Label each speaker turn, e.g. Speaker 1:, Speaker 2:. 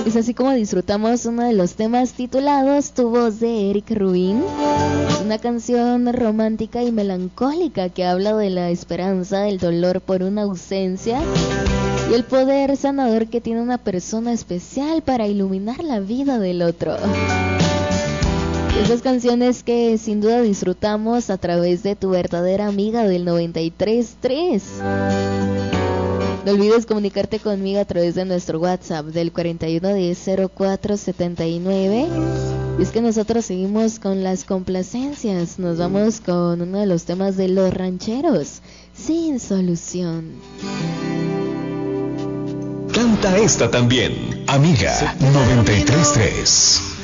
Speaker 1: Es así como disfrutamos uno de los temas titulados Tu voz de Eric Rubin. Una canción romántica y melancólica que habla de la esperanza, del dolor por una ausencia y el poder sanador que tiene una persona especial para iluminar la vida del otro. Esas canciones que sin duda disfrutamos a través de Tu verdadera amiga del 93.3. No olvides comunicarte conmigo a través de nuestro WhatsApp del 41100479. Y es que nosotros seguimos con las complacencias. Nos vamos con uno de los temas de Los Rancheros, Sin Solución.
Speaker 2: Canta esta también, Amiga 93.3.